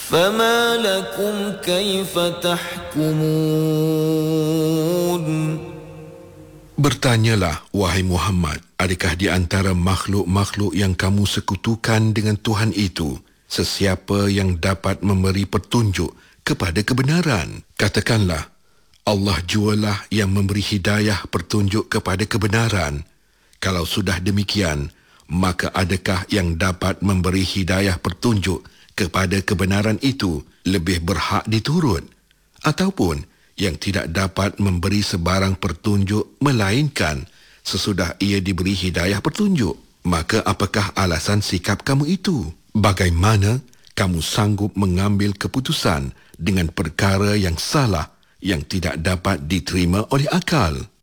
فما لكم كيف تحكمون. Bertanyalah, wahai Muhammad, adakah di antara makhluk-makhluk yang kamu sekutukan dengan Tuhan itu, sesiapa yang dapat memberi petunjuk kepada kebenaran? Katakanlah, Allah jualah yang memberi hidayah petunjuk kepada kebenaran. Kalau sudah demikian, maka adakah yang dapat memberi hidayah petunjuk kepada kebenaran itu lebih berhak diturut? Ataupun yang tidak dapat memberi sebarang petunjuk melainkan sesudah ia diberi hidayah petunjuk? Maka apakah alasan sikap kamu itu? Bagaimana kamu sanggup mengambil keputusan dengan perkara yang salah yang tidak dapat diterima oleh akal?